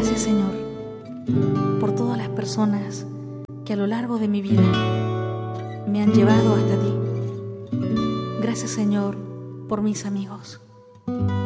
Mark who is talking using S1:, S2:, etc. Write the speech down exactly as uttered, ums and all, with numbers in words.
S1: Gracias, Señor, por todas las personas que a lo largo de mi vida me han llevado hasta ti. Gracias, Señor, por mis amigos.